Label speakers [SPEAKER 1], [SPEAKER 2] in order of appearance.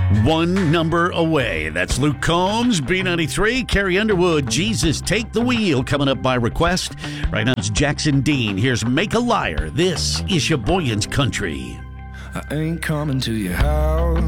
[SPEAKER 1] One number away. That's Luke Combs, B93, Carrie Underwood, Jesus Take the Wheel, coming up by request. Right now it's Jackson Dean. Here's Make a Liar. This is Sheboygan's Country.
[SPEAKER 2] I ain't coming to your house,